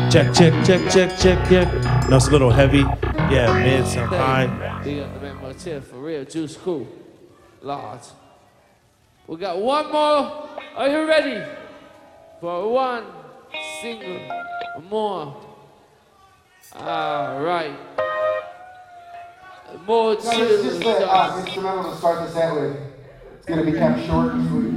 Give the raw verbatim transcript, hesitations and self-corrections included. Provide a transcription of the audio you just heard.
Check, check, check, check, check, check. No, it's a little heavy. Yeah, mid, some high. Big up the man Martin for real, Juice Crew. Large. We got one more. Are you ready? For one single more. All right. More No, it's just the uh, instrumental to start the set with. It's gonna be kept short.